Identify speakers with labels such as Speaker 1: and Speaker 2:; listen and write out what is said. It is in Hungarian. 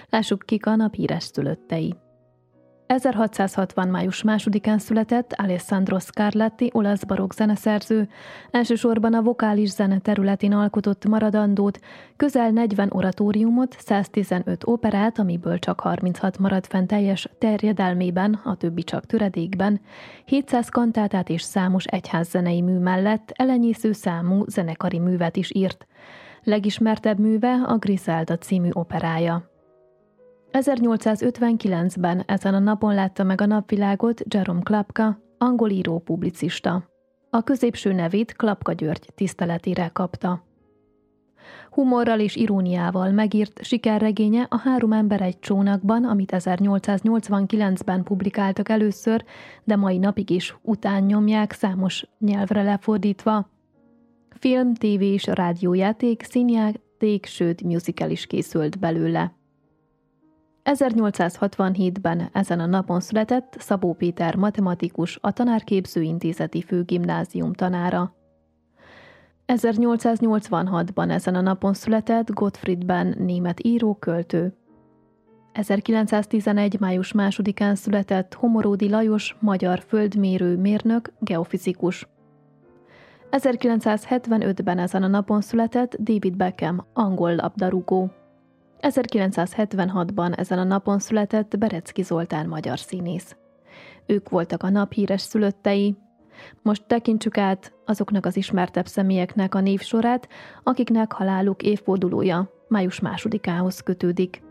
Speaker 1: Lássuk, kik a nap híres szülöttei. 1660. május 2-án született Alessandro Scarlatti, olasz barokk zeneszerző, elsősorban a vokális zene területén alkotott maradandót, közel 40 oratóriumot, 115 operát, amiből csak 36 maradt fenn teljes terjedelmében, a többi csak töredékben, 700 kantátát és számos egyházzenei mű mellett elenyésző számú zenekari művet is írt. Legismertebb műve a Griselda című operája. 1859-ben ezen a napon látta meg a napvilágot Jerome Klapka, angol író-publicista. A középső nevét Klapka György tiszteletére kapta. Humorral és iróniával megírt sikerregénye a 3 ember egy csónakban, amit 1889-ben publikáltak először, de mai napig is utánnyomják számos nyelvre lefordítva. Film, tévé és rádiójáték, színjáték, sőt musical is készült belőle. 1867-ben ezen a napon született Szabó Péter matematikus, a Tanárképző Intézeti Főgimnázium tanára. 1886-ban ezen a napon született Gottfried Benn német író, költő. 1911. május 2-án született Homoródi Lajos magyar földmérő mérnök, geofizikus. 1975-ben ezen a napon született David Beckham, angol labdarúgó. 1976-ban ezen a napon született Berecki Zoltán magyar színész. Ők voltak a nap híres szülöttei. Most tekintsük át azoknak az ismertebb személyeknek a névsorát, akiknek haláluk évfordulója május 2-ához kötődik.